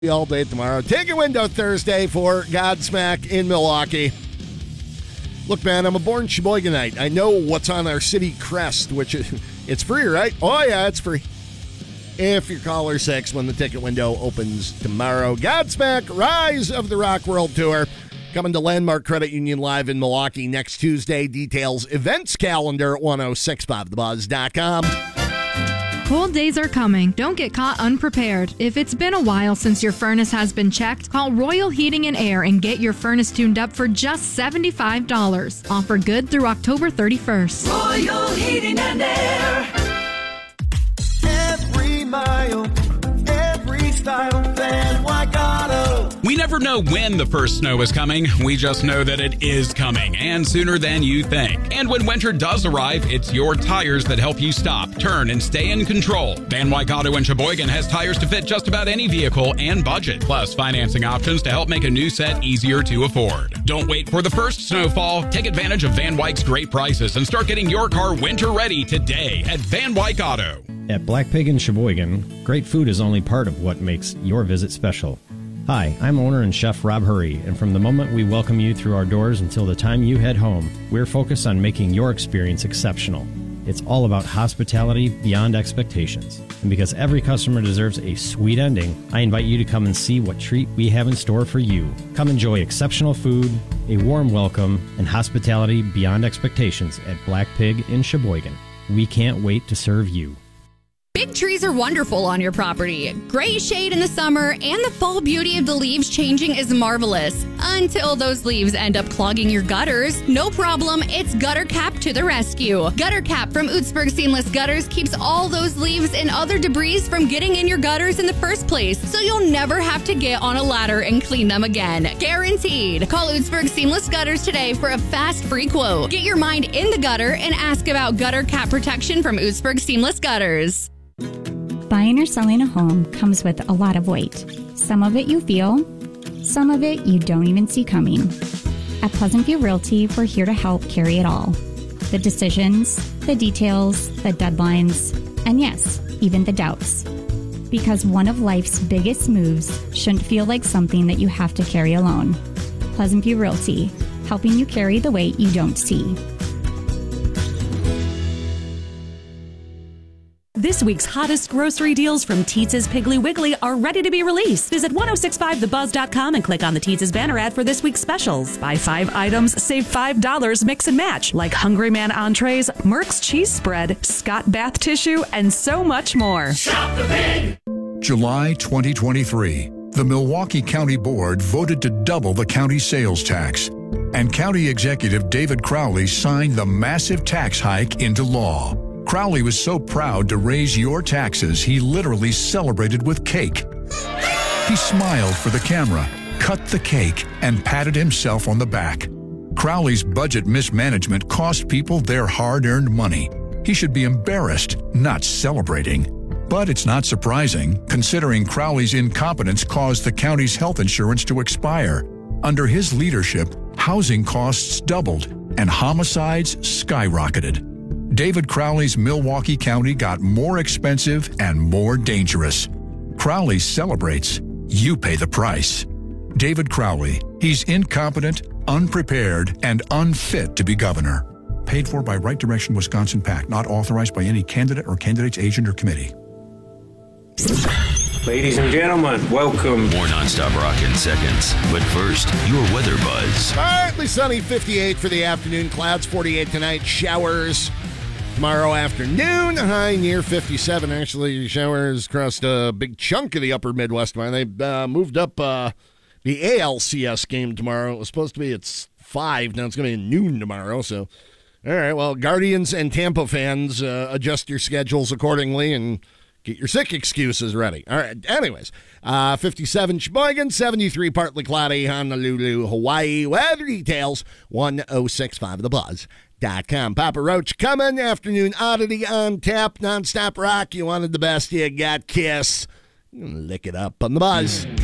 All day tomorrow. Ticket window Thursday for Godsmack in Milwaukee. Look, man, I'm a born Sheboyganite. I know what's on our city crest, which is, it's free, right? Oh, yeah, it's free. If you're caller 6 when the ticket window opens tomorrow. Godsmack, Rise of the Rock World Tour. Coming to Landmark Credit Union Live in Milwaukee next Tuesday. Details, events calendar at 1065thebuzz.com. Cold days are coming. Don't get caught unprepared. If it's been a while since your furnace has been checked, call Royal Heating and Air and get your furnace tuned up for just $75. Offer good through October 31st. Royal Heating and Air. Every mile, every style, Van Wyck Auto. We never know when the first snow is coming. We just know that it is coming, and sooner than you think. And when winter does arrive, it's your tires that help you stop, turn, and stay in control. Van Wyck Auto in Sheboygan has tires to fit just about any vehicle and budget, plus financing options to help make a new set easier to afford. Don't wait for the first snowfall. Take advantage of Van Wyck's great prices and start getting your car winter ready today at Van Wyck Auto. At Black Pig in Sheboygan, great food is only part of what makes your visit special. Hi, I'm owner and chef Rob Hurry, and from the moment we welcome you through our doors until the time you head home, we're focused on making your experience exceptional. It's all about hospitality beyond expectations. And because every customer deserves a sweet ending, I invite you to come and see what treat we have in store for you. Come enjoy exceptional food, a warm welcome, and hospitality beyond expectations at Black Pig in Sheboygan. We can't wait to serve you. Big trees are wonderful on your property. Great shade in the summer, and the fall beauty of the leaves changing is marvelous. Until those leaves end up clogging your gutters. No problem, it's Gutter Cap to the rescue. Gutter Cap from Utzberg Seamless Gutters keeps all those leaves and other debris from getting in your gutters in the first place, so you'll never have to get on a ladder and clean them again. Guaranteed. Call Utzberg Seamless Gutters today for a fast free quote. Get your mind in the gutter and ask about Gutter Cap protection from Utzberg Seamless Gutters. Buying or selling a home comes with a lot of weight. Some of it you feel, some of it you don't even see coming. At Pleasant View Realty, we're here to help carry it all. The decisions, the details, the deadlines, and yes, even the doubts. Because one of life's biggest moves shouldn't feel like something that you have to carry alone. Pleasant View Realty, helping you carry the weight you don't see. This week's hottest grocery deals from Teetz's Piggly Wiggly are ready to be released. Visit 1065thebuzz.com and click on the Teetz's banner ad for this week's specials. Buy 5 items, save $5, mix and match, like Hungry Man entrees, Merck's cheese spread, Scott bath tissue, and so much more. Shop the Pig! July 2023. The Milwaukee County Board voted to double the county sales tax, and County Executive David Crowley signed the massive tax hike into law. Crowley was so proud to raise your taxes, he literally celebrated with cake. He smiled for the camera, cut the cake, and patted himself on the back. Crowley's budget mismanagement cost people their hard-earned money. He should be embarrassed, not celebrating. But it's not surprising, considering Crowley's incompetence caused the county's health insurance to expire. Under his leadership, housing costs doubled and homicides skyrocketed. David Crowley's Milwaukee County got more expensive and more dangerous. Crowley celebrates. You pay the price. David Crowley. He's incompetent, unprepared, and unfit to be governor. Paid for by Right Direction Wisconsin PAC, not authorized by any candidate or candidate's agent or committee. Ladies and gentlemen, welcome. More nonstop rock in seconds. But first, your weather buzz. Partly sunny, 58 for the afternoon. Clouds, 48 tonight. Showers tomorrow afternoon. High near 57. Actually, showers across a big chunk of the upper Midwest. They moved up the ALCS game tomorrow. It was supposed to be at 5. Now it's going to be noon tomorrow. So, all right, well, Guardians and Tampa fans, adjust your schedules accordingly and get your sick excuses ready. All right, anyways, 57 Sheboygan, 73 partly cloudy, Honolulu, Hawaii. Weather details, 1065thebuzz.com. Papa Roach coming, afternoon oddity on tap, nonstop rock. You wanted the best, you got Kiss. Lick it up on the Buzz.